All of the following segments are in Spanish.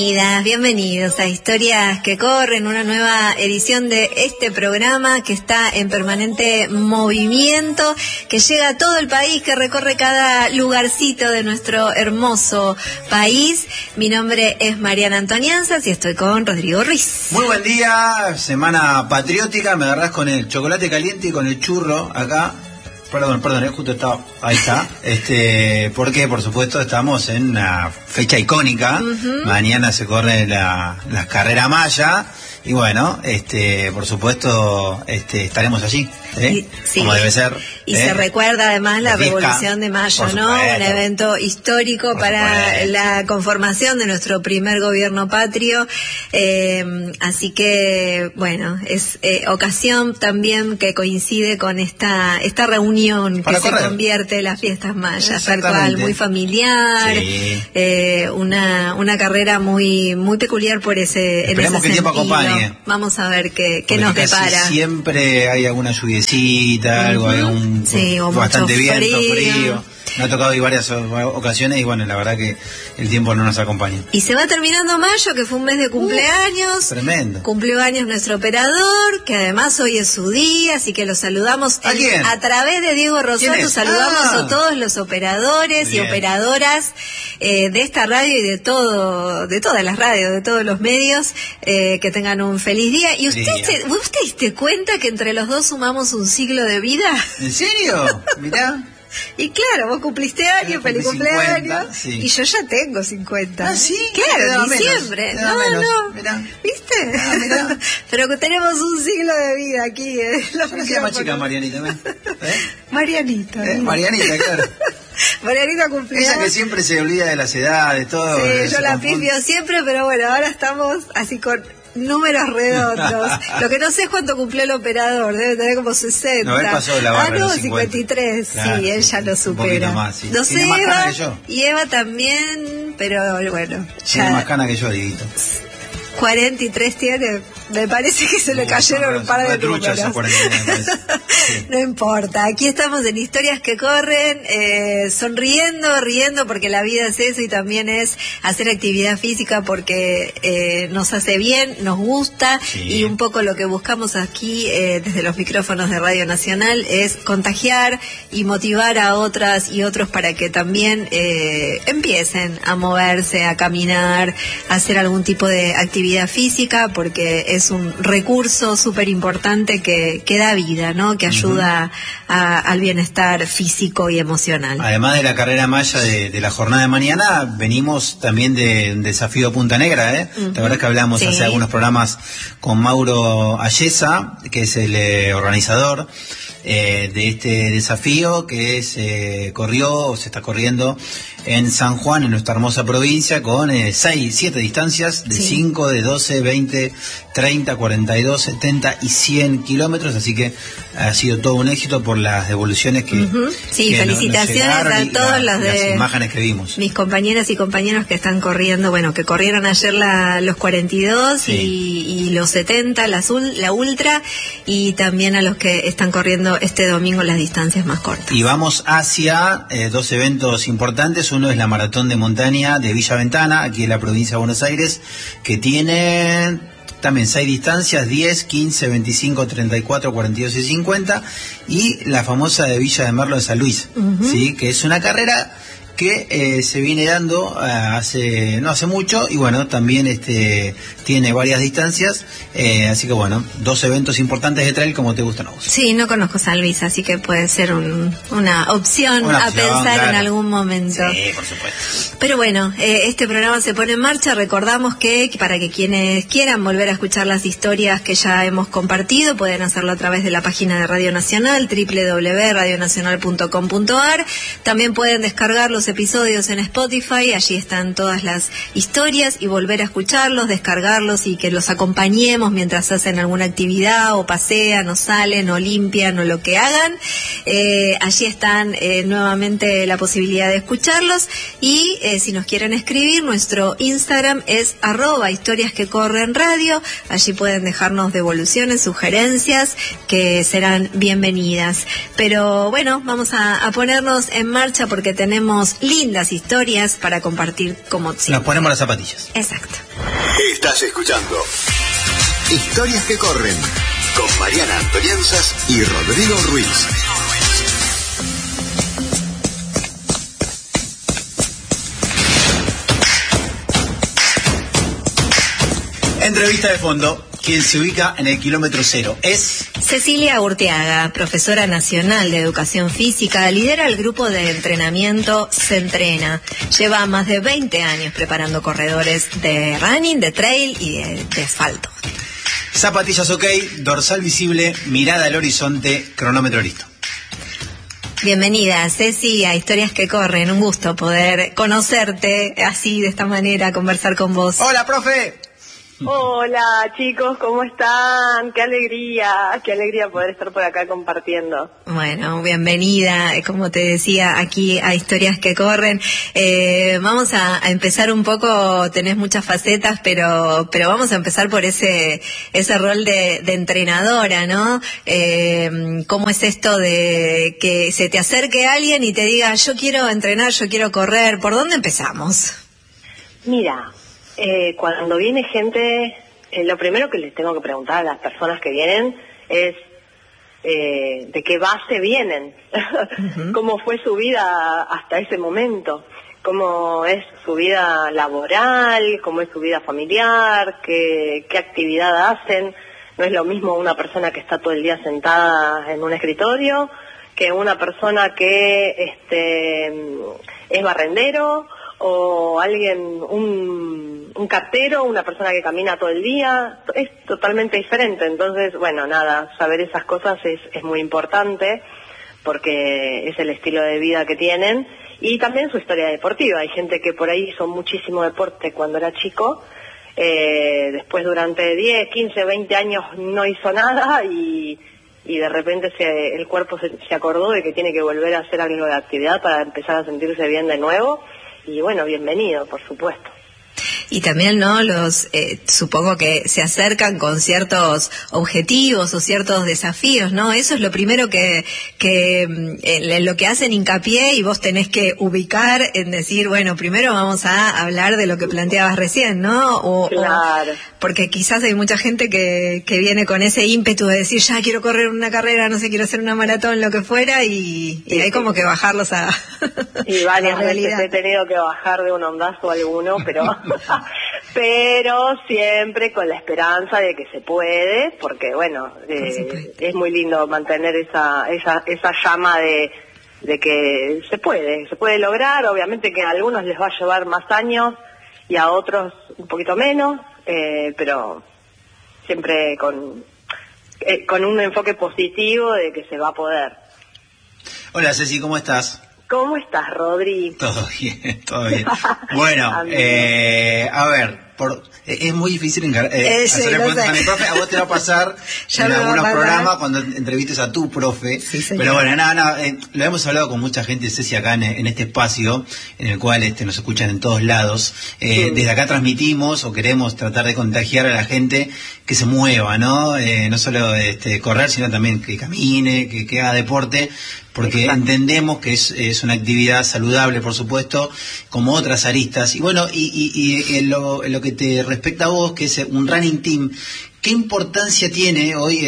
Bienvenidos a Historias que Corren, una nueva edición de este programa que está en permanente movimiento, que llega a todo el país, que recorre cada lugarcito de nuestro hermoso país. Mi nombre es Mariana Antonianzas y estoy con Rodrigo Ruiz. Muy buen día, semana patriótica, me agarrás con el chocolate caliente y con el churro acá. Perdón, justo estaba, ahí está. Porque por supuesto estamos en una fecha icónica. Mañana se corre la carrera maya y bueno, por supuesto, estaremos allí, sí, como debe ser. Y se recuerda además la Revolución de Mayo, ¿no? Un evento histórico para la conformación de nuestro primer gobierno patrio. Así que, bueno, es ocasión también que coincide con esta reunión que se convierte en las fiestas mayas, tal cual, muy familiar, sí. Una carrera muy peculiar por ese Esperemos que el tiempo acompañe. Vamos a ver qué nos depara. Siempre hay alguna lluviecita, algo, hay bastante viento, frío. Me ha tocado ir varias ocasiones y bueno, la verdad que el tiempo no nos acompaña. Y se va terminando mayo, que fue un mes de cumpleaños. Tremendo. Cumplió años nuestro operador, que además hoy es su día, así que lo saludamos. ¿A quién? A través de Diego Rosato saludamos a todos los operadores y operadoras de esta radio y de todas las radios, de todos los medios, que tengan un feliz día. ¿Y usted se diste cuenta que entre los dos sumamos un siglo de vida? ¿En serio? Mirá. Y claro, vos cumpliste años, feliz cumpleaños, sí. Y yo ya tengo 50. ¿Ah, sí? Claro, en diciembre. No, mirá. ¿Viste? Mirá. Pero que tenemos un siglo de vida aquí. ¿Cómo se llama chica Marianita? Marianita. Marianita, claro. Marianita cumplió. Ella que siempre se olvida de las edades, todo. Sí, yo la pifio siempre, pero bueno, ahora estamos así con números redondos. Lo que no sé es cuánto cumplió el operador, debe tener como 60. No, él pasó de la barra, no, 53. Claro, sí, él ya lo supera. Un poquito más, sí. No sé, más cana que yo. Y Eva también, pero bueno. Tiene más cana que yo, Dieguito. 43 tiene. Me parece que se le cayeron un par de números. No importa, aquí estamos en Historias que Corren, riendo porque la vida es eso y también es hacer actividad física porque nos hace bien, nos gusta, sí. Y un poco lo que buscamos aquí desde los micrófonos de Radio Nacional es contagiar y motivar a otras y otros para que también empiecen a moverse, a caminar, a hacer algún tipo de actividad física, porque es un recurso súper importante que da vida, ¿no? Que ayuda al bienestar físico y emocional. Además de la carrera maya de la jornada de mañana, venimos también de un desafío Punta Negra, ¿eh? La verdad es que hablamos hace algunos programas con Mauro Ayesa, que es el organizador de este desafío que se está corriendo en San Juan, en nuestra hermosa provincia, con 7 distancias de 5, de 12, 20, 30, 42, 70 y 100 kilómetros, así que ha sido todo un éxito por las devoluciones que felicitaciones a todos las imágenes que vimos. Mis compañeras y compañeros que están corriendo, que corrieron ayer los 42 y los 70, la ultra, y también a los que están corriendo este domingo las distancias más cortas. Y vamos hacia 2 eventos importantes. Uno es la Maratón de Montaña de Villa Ventana, aquí en la provincia de Buenos Aires, que tiene también 6 distancias, 10, 15, 25, 34, 42 y 50, y la famosa de Villa de Merlo de San Luis, ¿sí? Que es una carrera que se viene dando no hace mucho, y bueno, también tiene varias distancias, así que bueno, 2 eventos importantes de trail como te gustan a vos. Sí, no conozco San Luis, así que puede ser una opción a pensar en algún momento. Sí, por supuesto. Pero bueno, este programa se pone en marcha. Recordamos que para que quienes quieran volver a escuchar las historias que ya hemos compartido, pueden hacerlo a través de la página de Radio Nacional, www.radionacional.com.ar. También pueden descargar los episodios en Spotify, allí están todas las historias, y volver a escucharlos, descargarlos y que los acompañemos mientras hacen alguna actividad o pasean o salen o limpian o lo que hagan. Allí están nuevamente la posibilidad de escucharlos, y si nos quieren escribir, nuestro Instagram es @historiasquecorrenradio. Allí pueden dejarnos devoluciones, sugerencias, que serán bienvenidas. Pero bueno, vamos a ponernos en marcha porque tenemos lindas historias para compartir como siempre. Nos ponemos las zapatillas. Exacto. Estás escuchando Historias que corren con Mariana Antorianzas y Rodrigo Ruiz. Entrevista de fondo. Quien se ubica en el kilómetro cero es Cecilia Urteaga, profesora nacional de educación física, lidera el grupo de entrenamiento Se Entrena. Lleva más de 20 años preparando corredores de running, de trail y de asfalto. Zapatillas ok, dorsal visible, mirada al horizonte, cronómetro listo. Bienvenida, Ceci, a Historias que Corren. Un gusto poder conocerte así, de esta manera, conversar con vos. ¡Hola, profe! Hola chicos, ¿cómo están? Qué alegría poder estar por acá compartiendo. Bueno, bienvenida, como te decía, aquí a Historias que Corren. Vamos a empezar un poco, tenés muchas facetas, pero vamos a empezar por ese rol de entrenadora, ¿no? ¿Cómo es esto de que se te acerque alguien y te diga, yo quiero entrenar, yo quiero correr? ¿Por dónde empezamos? Mira, cuando viene gente, lo primero que les tengo que preguntar a las personas que vienen es de qué base vienen, cómo fue su vida hasta ese momento, cómo es su vida laboral, cómo es su vida familiar, qué actividad hacen. No es lo mismo una persona que está todo el día sentada en un escritorio que una persona que es barrendero, o alguien, un cartero, una persona que camina todo el día, es totalmente diferente. Entonces, bueno, nada, saber esas cosas es muy importante, porque es el estilo de vida que tienen, y también su historia deportiva. Hay gente que por ahí hizo muchísimo deporte cuando era chico, después durante 10, 15, 20 años no hizo nada, y de repente el cuerpo se acordó de que tiene que volver a hacer algo de actividad para empezar a sentirse bien de nuevo. Y bueno, bienvenido, por supuesto. Y también, ¿no? Supongo que se acercan con ciertos objetivos o ciertos desafíos, ¿no? Eso es lo primero que lo que hacen hincapié, y vos tenés que ubicar en decir, bueno, primero vamos a hablar de lo que planteabas recién, ¿no? Claro. Porque quizás hay mucha gente que viene con ese ímpetu de decir, ya quiero correr una carrera, no sé, quiero hacer una maratón, lo que fuera, y hay como que bajarlos a y varias a la realidad. Veces he tenido que bajar de un ondazo alguno, pero siempre con la esperanza de que se puede, porque bueno, es muy lindo mantener esa llama de que se puede lograr. Obviamente que a algunos les va a llevar más años y a otros un poquito menos, pero siempre con un enfoque positivo de que se va a poder. Hola Ceci, ¿cómo estás? ¿Cómo estás, Rodri? Todo bien, todo bien. Bueno, a ver, es muy difícil hacerle preguntas a mi profe. A vos te va a pasar en algunos programas cuando entrevistes a tu profe. Sí, pero bueno, lo hemos hablado con mucha gente, Ceci, acá en este espacio, en el cual nos escuchan en todos lados. Desde acá transmitimos o queremos tratar de contagiar a la gente que se mueva, ¿no? No solo correr, sino también que camine, que haga deporte, porque entendemos que es una actividad saludable, por supuesto, como otras aristas. Y bueno, y en lo que te respecta a vos, que es un running team, ¿qué importancia tiene hoy,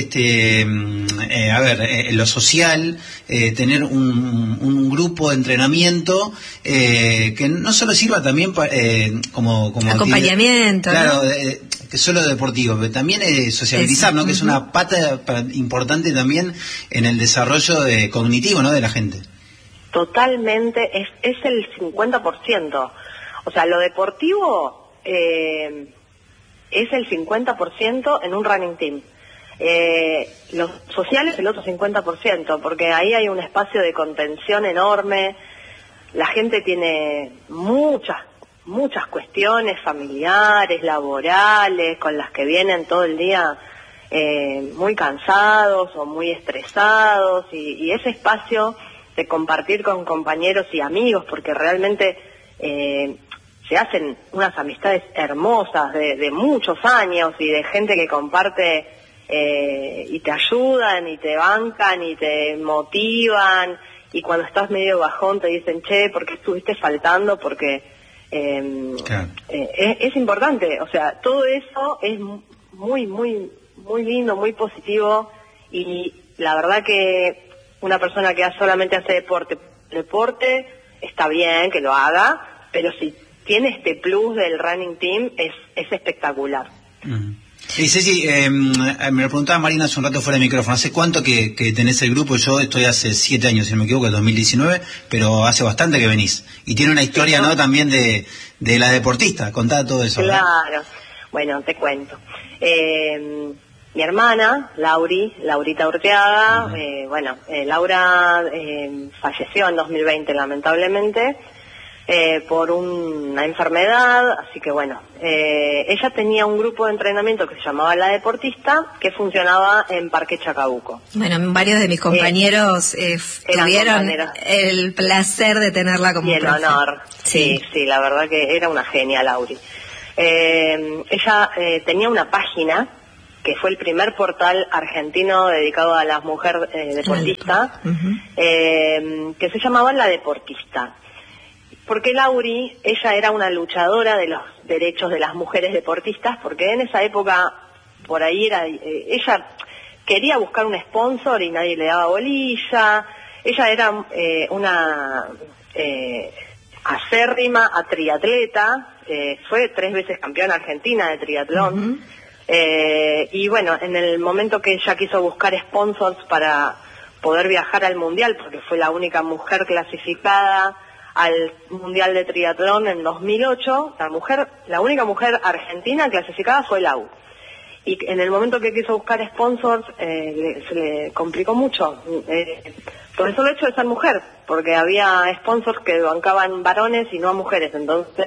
en lo social, tener un grupo de entrenamiento que no solo sirva también como acompañamiento, claro, ¿no? Que solo deportivo, pero también sociabilizar, ¿no? Que es una pata importante también en el desarrollo cognitivo, ¿no? De la gente. Totalmente, es el 50%. O sea, lo deportivo es el 50% en un running team. Los sociales el otro 50%, porque ahí hay un espacio de contención enorme. La gente tiene muchas cuestiones familiares, laborales, con las que vienen todo el día muy cansados o muy estresados, y ese espacio de compartir con compañeros y amigos, porque realmente se hacen unas amistades hermosas de muchos años, y de gente que comparte y te ayudan y te bancan y te motivan y cuando estás medio bajón te dicen, che, ¿por qué estuviste faltando? Porque claro. Es importante, o sea, todo eso es muy, muy, muy lindo, muy positivo, y la verdad que una persona que solamente hace deporte está bien que lo haga, pero si tiene este plus del running team es espectacular. Y Ceci, me lo preguntaba Marina hace un rato fuera de micrófono, ¿hace cuánto que tenés el grupo? Yo estoy hace 7 años, si no me equivoco, 2019, pero hace bastante que venís. Y tiene una historia, ¿no?, también de la deportista. Contá todo eso. Claro, ¿verdad? Bueno, te cuento. Mi hermana, Laurita Urteaga, Laura falleció en 2020, lamentablemente, por una enfermedad, así que bueno, ella tenía un grupo de entrenamiento que se llamaba La Deportista, que funcionaba en Parque Chacabuco. Bueno, varios de mis compañeros tuvieron el placer de tenerla como profe. Y el honor, sí, la verdad que era una genia, Lauri. Ella tenía una página que fue el primer portal argentino dedicado a las mujeres deportistas, que se llamaba La Deportista. Porque Lauri, ella era una luchadora de los derechos de las mujeres deportistas, porque en esa época, por ahí ella quería buscar un sponsor y nadie le daba bolilla. Ella era una acérrima triatleta, fue 3 veces campeona argentina de triatlón, y bueno, en el momento que ella quiso buscar sponsors para poder viajar al mundial, porque fue la única mujer clasificada al Mundial de Triatlón en 2008, la única mujer argentina clasificada fue Lau. Y en el momento que quiso buscar sponsors, se le complicó mucho. Por eso el hecho de ser mujer, porque había sponsors que bancaban varones y no a mujeres. Entonces,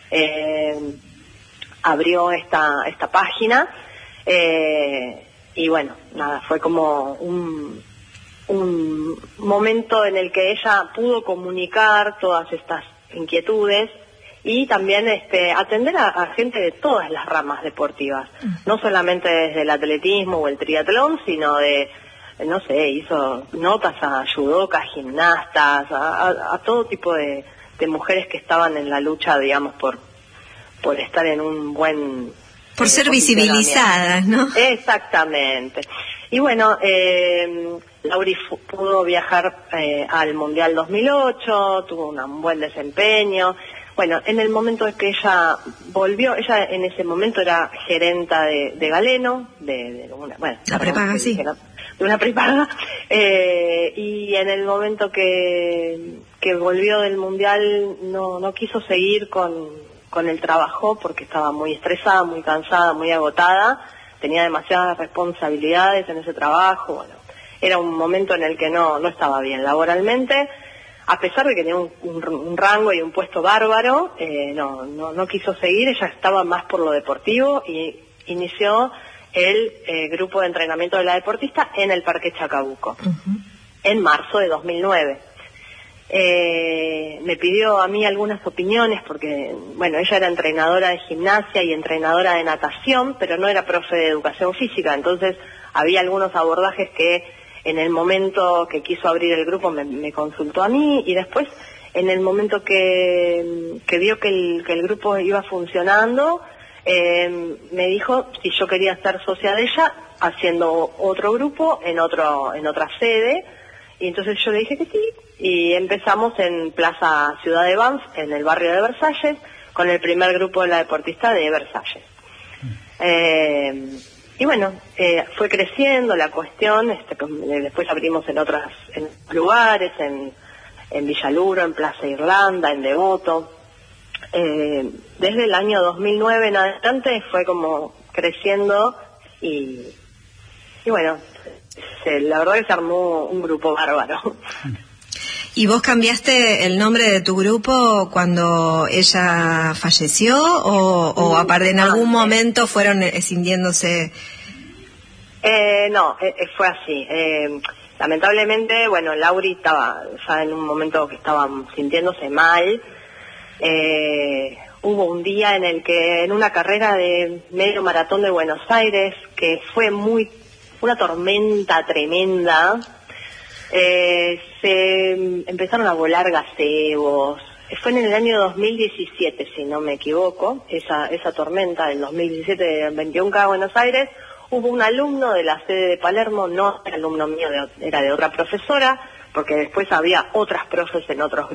abrió esta página, y bueno, nada, fue como un momento en el que ella pudo comunicar todas estas inquietudes y también atender a gente de todas las ramas deportivas, no solamente desde el atletismo o el triatlón, sino hizo notas a judocas, gimnastas, a todo tipo de mujeres que estaban en la lucha, digamos, por estar en un buen... Por ser visibilizadas, ¿no? Exactamente. Y bueno, Lauri pudo viajar al Mundial 2008, tuvo un buen desempeño. Bueno, en el momento en que ella volvió, ella en ese momento era gerenta de Galeno, de la prepaga, sí. De una prepaga, y en el momento que volvió del Mundial no quiso seguir con el trabajo porque estaba muy estresada, muy cansada, muy agotada, tenía demasiadas responsabilidades en ese trabajo. Bueno, era un momento en el que no estaba bien laboralmente, a pesar de que tenía un rango y un puesto bárbaro. No quiso seguir. Ella estaba más por lo deportivo y inició el grupo de entrenamiento de La Deportista en el Parque Chacabuco, en marzo de 2009. Me pidió a mí algunas opiniones porque, bueno, ella era entrenadora de gimnasia y entrenadora de natación, pero no era profe de educación física. Entonces había algunos abordajes que en el momento que quiso abrir el grupo me consultó a mí, y después en el momento que vio que el grupo iba funcionando, me dijo si yo quería ser socia de ella haciendo otro grupo en otra sede. Y entonces yo le dije que sí, y empezamos en Plaza Ciudad de Banff, en el barrio de Versalles, con el primer grupo de La Deportista de Versalles. Y bueno, fue creciendo la cuestión, después abrimos en otros lugares, en Villaluro, en Plaza Irlanda, en Devoto. Desde el año 2009 en adelante fue como creciendo y bueno, la verdad que se armó un grupo bárbaro. ¿Y vos cambiaste el nombre de tu grupo cuando ella falleció o aparte en algún momento fueron escindiéndose? No, fue así. Lamentablemente, bueno, Lauri estaba ya en un momento que estaba sintiéndose mal. Hubo un día en el que en una carrera de medio maratón de Buenos Aires, que fue una tormenta tremenda, Se empezaron a volar gazebos. Fue en el año 2017, si no me equivoco, esa tormenta del 2017 del 21K de Buenos Aires. Hubo un alumno de la sede de Palermo, no era alumno mío, era de otra profesora, porque después había otras profes en otros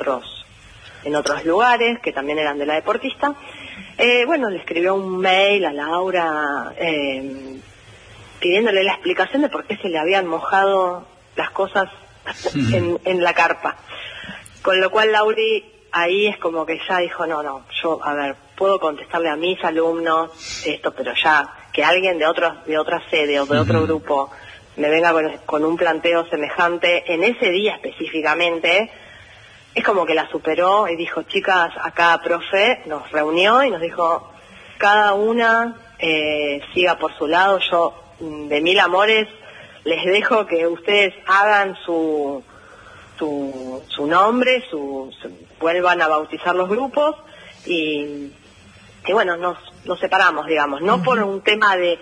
lugares que también eran de la deportista. Le escribió un mail a Laura pidiéndole la explicación de por qué se le habían mojado las cosas en la carpa. Con lo cual Lauri ahí es como que ya dijo, no, yo, puedo contestarle a mis alumnos esto, pero ya, que alguien de otra sede o de otro grupo me venga con un planteo semejante en ese día específicamente, es como que la superó y dijo, chicas, acá profe nos reunió y nos dijo, cada una siga por su lado, yo de mil amores les dejo que ustedes hagan su nombre, vuelvan a bautizar los grupos y bueno, nos separamos, digamos, no por un tema de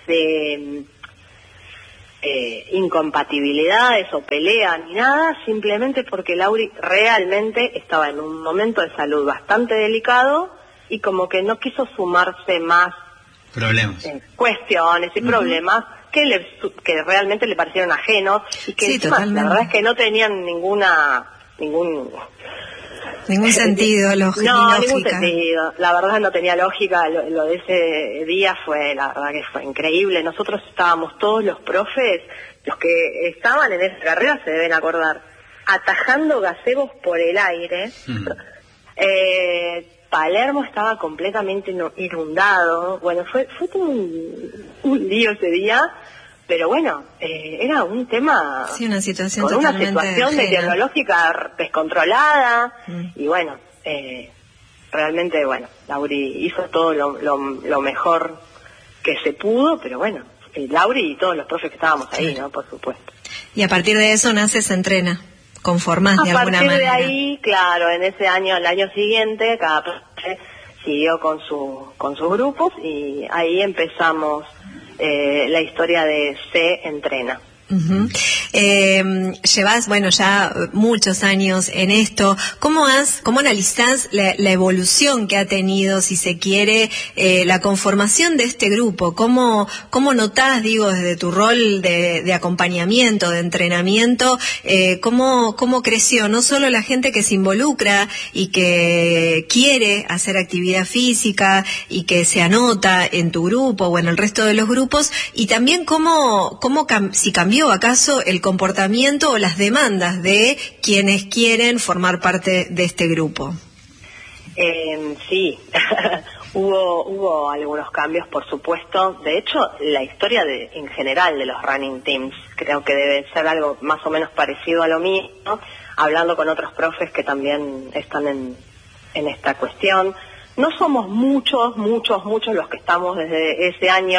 incompatibilidades o pelea ni nada, simplemente porque Lauri realmente estaba en un momento de salud bastante delicado y como que no quiso sumarse más cuestiones y problemas que realmente le parecieron ajenos y que encima, la verdad es que no tenían ningún sentido lógico. No, ningún sentido. La verdad no tenía lógica. Lo de ese día la verdad que fue increíble. Nosotros estábamos todos los profes, los que estaban en esa carrera se deben acordar, atajando gazebos por el aire. Palermo estaba completamente inundado. Bueno, fue todo un lío ese día, pero bueno, era un tema, una situación con una situación meteorológica descontrolada, y bueno, realmente, Lauri hizo todo lo mejor que se pudo, pero bueno, Lauri y todos los profes que estábamos ahí, ¿no? Por supuesto. Y a partir de eso Se Entrena. Conformás de alguna manera. A partir de ahí, claro, en ese año, el año siguiente, cada profe siguió con sus grupos y ahí empezamos la historia de Se Entrena. Llevas, ya muchos años en esto. ¿Cómo analizás la evolución que ha tenido, si se quiere, la conformación de este grupo? ¿Cómo notás, desde tu rol de acompañamiento, de entrenamiento, cómo creció no solo la gente que se involucra y que quiere hacer actividad física y que se anota en tu grupo o en el resto de los grupos, y también si cambió acaso el comportamiento o las demandas de quienes quieren formar parte de este grupo? Sí, hubo algunos cambios, por supuesto. De hecho, la historia en general de los running teams creo que debe ser algo más o menos parecido a lo mío, ¿no? Hablando con otros profes que también están en esta cuestión. No somos muchos los que estamos desde ese año,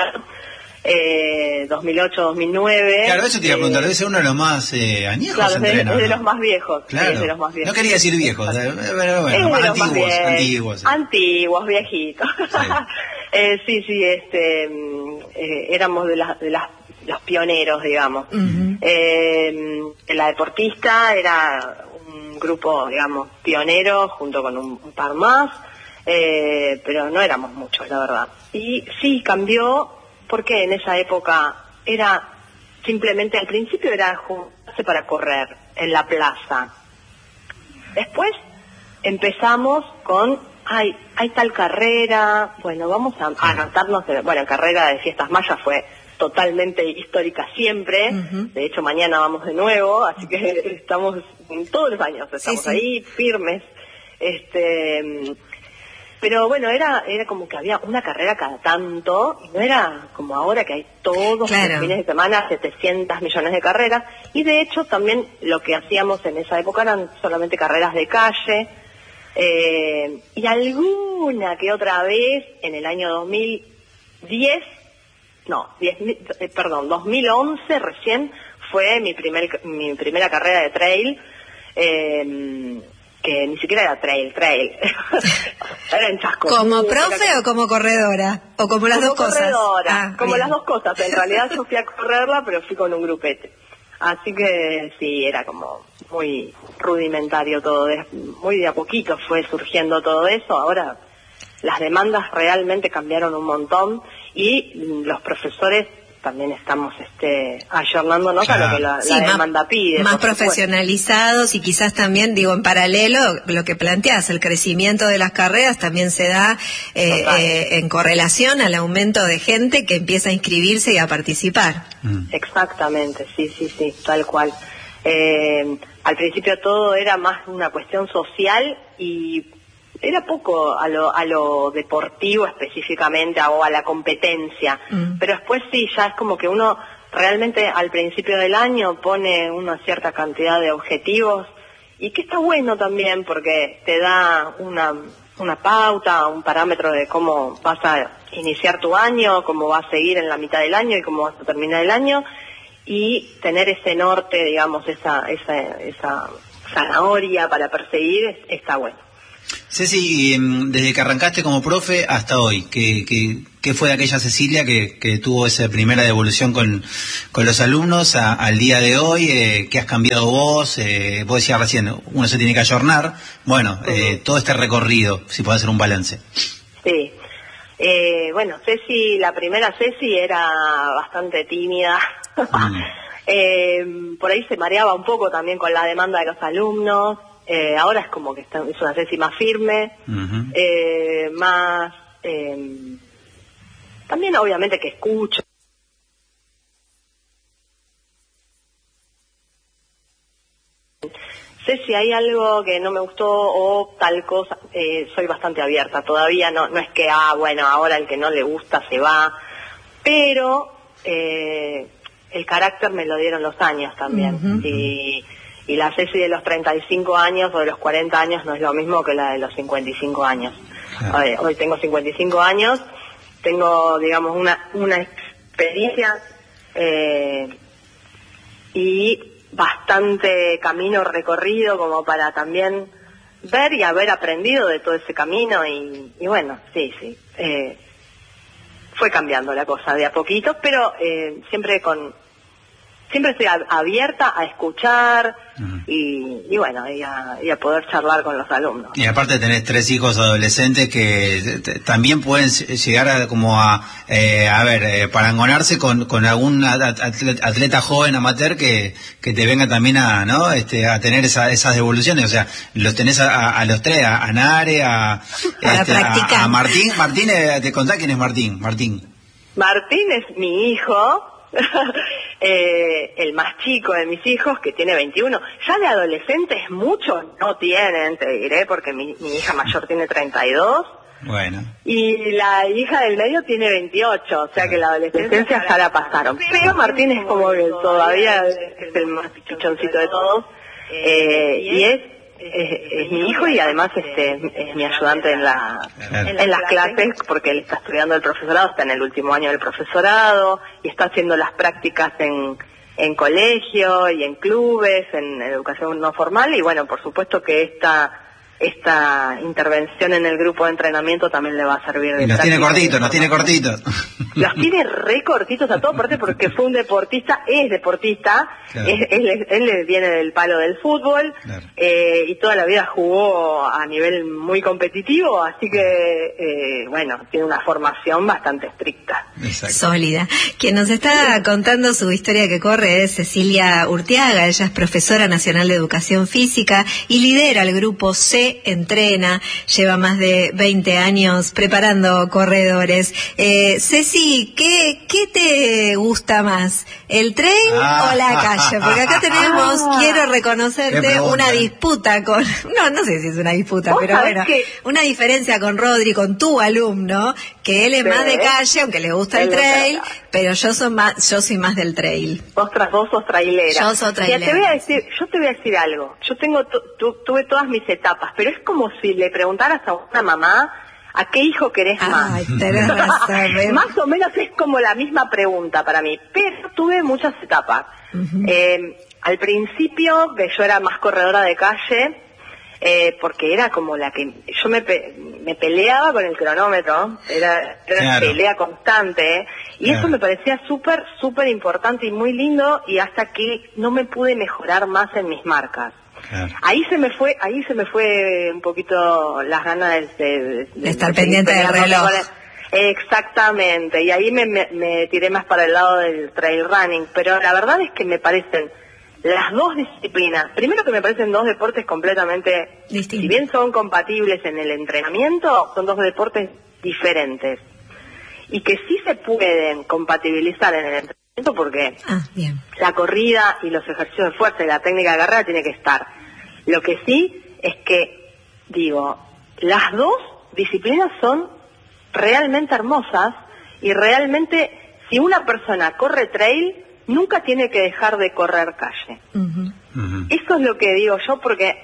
2008-2009. Claro, eso te iba a preguntar, debe ser uno de los más añejos. Claro, es de los más viejos. Claro. Es de los más viejos. No quería decir viejos, pero bueno, más antiguos. Antiguos, viejitos. Sí. Éramos de los pioneros, digamos. La deportista era un grupo, digamos, pionero, junto con un par más, pero no éramos muchos, la verdad. Y sí, cambió. Porque en esa época era simplemente, al principio era juntarse para correr en la plaza. Después empezamos con, hay tal carrera, vamos a anotarnos, carrera de fiestas mayas fue totalmente histórica siempre, de hecho mañana vamos de nuevo, así que estamos todos los años, estamos ahí firmes, pero era como que había una carrera cada tanto, y no era como ahora que hay todos los fines de semana 700 millones de carreras, y de hecho también lo que hacíamos en esa época eran solamente carreras de calle, y alguna que otra vez en el año 2011 recién fue mi primera carrera de trail, que ni siquiera era trail. Era en Chasco. ¿Como profe o como corredora? ¿O como las dos cosas? Como las dos cosas. En realidad yo fui a correrla, pero fui con un grupete. Así que sí, era como muy rudimentario todo, muy de a poquito fue surgiendo todo eso. Ahora las demandas realmente cambiaron un montón y los profesores también estamos ayornándonos a lo que la demanda pide. Más profesionalizados y quizás también, digo, en paralelo, lo que planteás, el crecimiento de las carreras también se da en correlación al aumento de gente que empieza a inscribirse y a participar. Exactamente, sí, tal cual. Al principio todo era más una cuestión social y era poco a lo deportivo específicamente o a la competencia, pero después sí, ya es como que uno realmente al principio del año pone una cierta cantidad de objetivos y que está bueno también porque te da una pauta, un parámetro de cómo vas a iniciar tu año, cómo vas a seguir en la mitad del año y cómo vas a terminar el año, y tener ese norte, digamos, esa zanahoria para perseguir está bueno. Ceci, desde que arrancaste como profe hasta hoy, ¿qué fue de aquella Cecilia que tuvo esa primera devolución con los alumnos al día de hoy? ¿Qué has cambiado vos? Vos decías recién, uno se tiene que ayornar. Bueno, todo este recorrido, si podés hacer un balance. Sí. Bueno, la primera Ceci era bastante tímida. Por ahí se mareaba un poco también con la demanda de los alumnos. Ahora es como que es una Ceci más firme, más... también obviamente que escucho. Sé si hay algo que no me gustó o tal cosa, soy bastante abierta. Todavía no es que, bueno, ahora el que no le gusta se va, pero el carácter me lo dieron los años también. Y la Ceci de los 35 años o de los 40 años no es lo mismo que la de los 55 años. Hoy tengo 55 años, tengo, digamos, una experiencia y bastante camino recorrido como para también ver y haber aprendido de todo ese camino y bueno, sí, fue cambiando la cosa de a poquito, pero siempre estoy abierta a escuchar y bueno, y a poder charlar con los alumnos. Y aparte tenés 3 hijos adolescentes que también pueden llegar a parangonarse con algún atleta joven amateur que te venga también a tener esas devoluciones. O sea, los tenés a los 3, a Nare, a Martín. Martín, te contá quién es Martín. Martín es mi hijo. El más chico de mis hijos, que tiene 21, ya de adolescentes muchos no tienen, te diré, porque mi hija mayor tiene 32. Bueno. Y la hija del medio tiene 28, o sea que la adolescencia ya la pasaron. Pero Martín es como que todavía es el más pichoncito de todos, y es mi hijo y además es mi ayudante en las clases porque él está estudiando el profesorado, está en el último año del profesorado y está haciendo las prácticas en colegio y en clubes, en educación no formal y bueno, por supuesto que esta intervención en el grupo de entrenamiento también le va a servir de nos tiene cortitos. Los tiene re cortitos a todo, aparte porque fue un deportista, es deportista, claro. Él viene del palo del fútbol, claro. Y toda la vida jugó a nivel muy competitivo, así que, bueno, tiene una formación bastante estricta. Exacto. Sólida. Quien nos está contando su historia que corre es Cecilia Urteaga, ella es profesora nacional de educación física y lidera el grupo C Entrena, lleva más de 20 años preparando corredores. Ceci, ¿qué te gusta más? ¿El trail o la calle? Porque acá tenemos, quiero reconocerte, una disputa con... No sé si es una disputa, pero bueno, una diferencia con Rodri, con tu alumno, que él es más de calle, aunque le gusta el trail, pero yo soy más del trail. Vos sos trailera. Yo soy trailera. Yo te voy a decir algo. Yo tuve todas mis etapas, pero es como si le preguntaras a una mamá ¿a qué hijo querés más? Ay, tenés razón. Más o menos es como la misma pregunta para mí, pero tuve muchas etapas. Al principio, que yo era más corredora de calle, porque era como la que yo me peleaba con el cronómetro, era una pelea constante, y eso me parecía súper importante y muy lindo, y hasta que no me pude mejorar más en mis marcas. Ahí se me fue un poquito las ganas de estar pendiente del reloj. Exactamente, y ahí me tiré más para el lado del trail running, pero la verdad es que me parecen las dos disciplinas, primero que me parecen dos deportes completamente distintos. Si bien son compatibles en el entrenamiento, son dos deportes diferentes. Y que sí se pueden compatibilizar en el entrenamiento porque la corrida y los ejercicios de fuerza y la técnica de carrera tiene que estar. Lo que sí es que, las dos disciplinas son realmente hermosas y realmente, si una persona corre trail, nunca tiene que dejar de correr calle. Eso es lo que digo yo, porque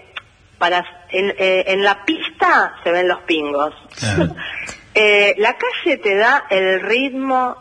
en la pista se ven los pingos. La calle te da el ritmo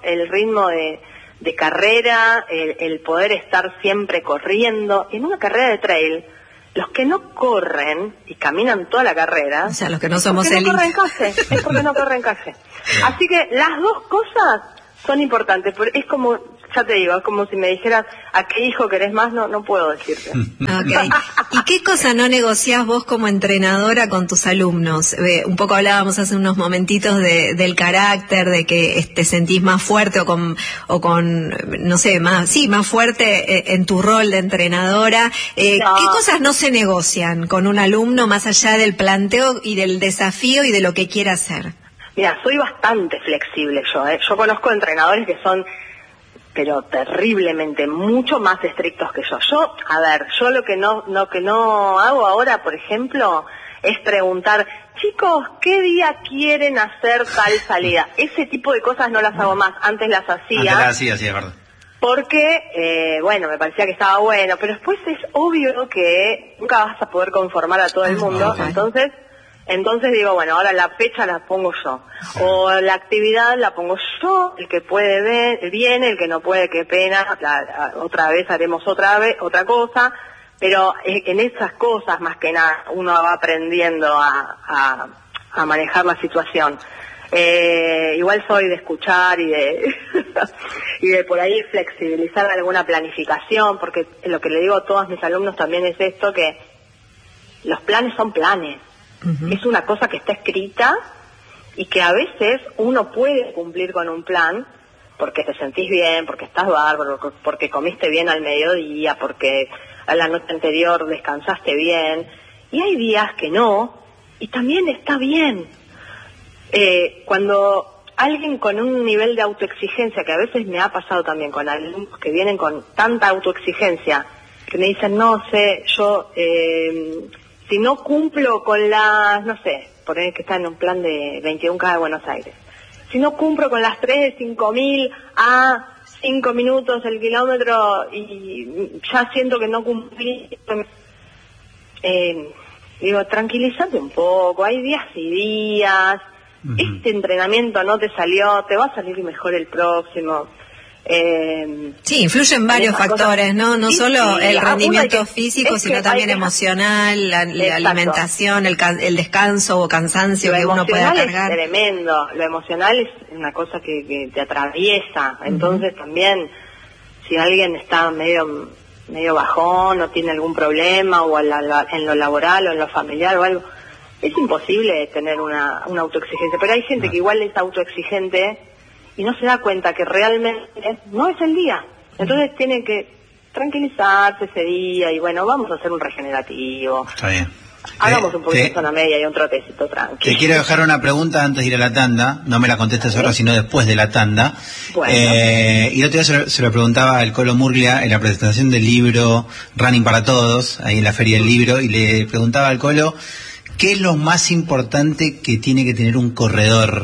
de carrera, el poder estar siempre corriendo. En una carrera de trail, los que no corren y caminan toda la carrera, o sea, los que no somos es porque no corren calle. Así que las dos cosas son importantes, pero es como, ya te digo, es como si me dijeras ¿a qué hijo querés más? No puedo decirte. Okay. ¿Y qué cosa no negociás vos como entrenadora con tus alumnos? Un poco hablábamos hace unos momentitos del carácter, de que te sentís más fuerte o con no sé, más fuerte en tu rol de entrenadora. ¿Qué cosas no se negocian con un alumno más allá del planteo y del desafío y de lo que quiera hacer? Mira, soy bastante flexible yo. Yo conozco entrenadores que son, pero terriblemente, mucho más estrictos que yo. Yo lo que no hago ahora, por ejemplo, es preguntar, chicos, ¿qué día quieren hacer tal salida? Ese tipo de cosas no las hago más. Antes las hacía. Sí, es verdad. Porque, me parecía que estaba bueno, pero después es obvio que nunca vas a poder conformar a todo el mundo, Entonces digo, ahora la fecha la pongo yo, o la actividad la pongo yo, el que puede viene, el que no puede, qué pena, otra vez haremos otra cosa, pero en esas cosas más que nada uno va aprendiendo a manejar la situación. Igual soy de escuchar y de por ahí flexibilizar alguna planificación, porque lo que le digo a todos mis alumnos también es esto, que los planes son planes. Es una cosa que está escrita y que a veces uno puede cumplir con un plan porque te sentís bien, porque estás bárbaro, porque comiste bien al mediodía, porque a la noche anterior descansaste bien, y hay días que no, y también está bien. Cuando alguien con un nivel de autoexigencia, que a veces me ha pasado también con alumnos que vienen con tanta autoexigencia, que me dicen, no sé, yo si no cumplo con las, no sé, poner que está en un plan de 21K de Buenos Aires, si no cumplo con las 3 de 5.000 a 5 minutos el kilómetro y ya siento que no cumplí, digo, tranquilízate un poco, hay días y días, este entrenamiento no te salió, te va a salir mejor el próximo. Sí, influyen varios factores, ¿no? No solo el rendimiento físico, sino también emocional, la alimentación, el descanso o cansancio que uno pueda cargar. Es tremendo, lo emocional es una cosa que te atraviesa, entonces también si alguien está medio bajón o tiene algún problema o en lo laboral o en lo familiar o algo, es imposible tener una autoexigencia, pero hay gente que igual es autoexigente y no se da cuenta que realmente no es el día. Entonces tiene que tranquilizarse ese día y vamos a hacer un regenerativo. Está bien. Hagamos un poquito de zona media y un trotecito tranquilo. Te quiero dejar una pregunta antes de ir a la tanda. No me la contestes ahora, sino después de la tanda. Bueno. Y el otro día se lo preguntaba al Colo Murglia en la presentación del libro Running para Todos, ahí en la Feria del Libro, y le preguntaba al Colo, ¿qué es lo más importante que tiene que tener un corredor?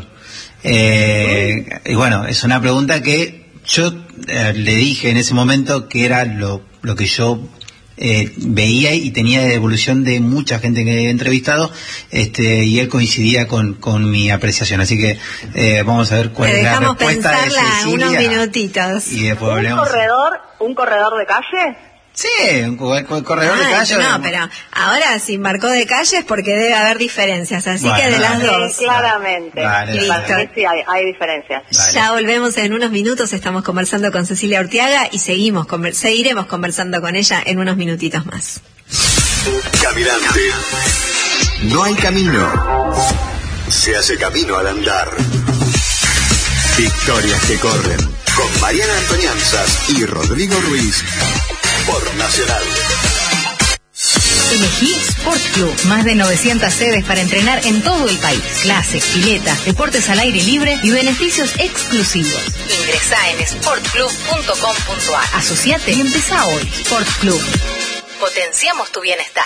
Y es una pregunta que yo le dije en ese momento que era lo que yo veía y tenía de evolución de mucha gente que he entrevistado, y él coincidía con mi apreciación, así que vamos a ver cuál es la respuesta de Cecilia. Unos minutitos. Y después ¿Un corredor de calle? Sí, un corredor de calle. No, pero ahora si marcó de calle es porque debe haber diferencias, así que de las dos. Claramente. Listo. Sí, hay diferencias. Ya volvemos en unos minutos, estamos conversando con Cecilia Urtiaga y seguiremos conversando con ella en unos minutitos más. Caminante. No hay camino. Se hace camino al andar. Historias que corren. Con Mariana Antonianzas y Rodrigo Ruiz. Por Nacional. Elegí Sport Club. Más de 900 sedes para entrenar en todo el país. Clases, piletas, deportes al aire libre y beneficios exclusivos. Ingresá en sportclub.com.ar. Asociate y empezá hoy. Sport Club. Potenciamos tu bienestar.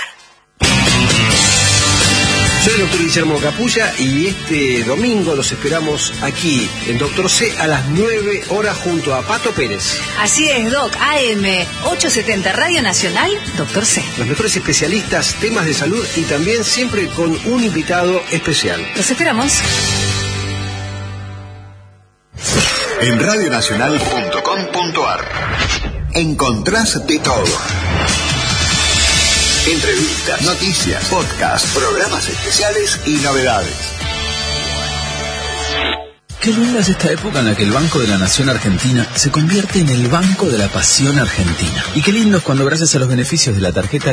Soy el doctor Guillermo Capulla y este domingo los esperamos aquí en Doctor C a las 9 horas junto a Pato Pérez. Así es, Doc. AM 870 Radio Nacional, Doctor C. Los mejores especialistas, temas de salud y también siempre con un invitado especial. Los esperamos. En radionacional.com.ar encontrás de todo. Entrevistas, noticias, podcasts, programas especiales y novedades. Qué linda es esta época en la que el Banco de la Nación Argentina se convierte en el Banco de la Pasión Argentina. Y qué lindo es cuando gracias a los beneficios de la tarjeta